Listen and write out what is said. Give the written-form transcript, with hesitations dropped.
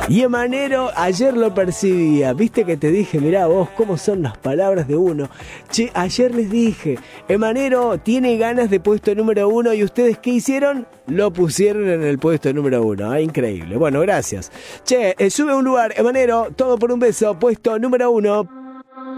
Y Emanero, ayer lo percibía. Viste que te dije, mirá vos, cómo son las palabras de uno. Che, ayer les dije, Emanero tiene ganas de puesto número 1 y ustedes ¿qué hicieron? Lo pusieron en el puesto número 1. Ah, increíble. Bueno, gracias. Che, sube un lugar, Emanero, todo por un beso, puesto número 1.